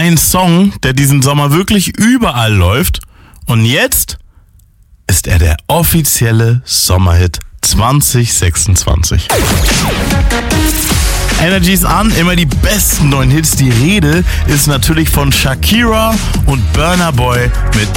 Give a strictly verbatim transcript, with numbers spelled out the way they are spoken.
ein Song, der diesen Sommer wirklich überall läuft. Und jetzt ist er der offizielle Sommerhit zwanzig sechsundzwanzig. Energy ist an, immer die besten neuen Hits. Die Rede ist natürlich von Shakira und Burna Boy mit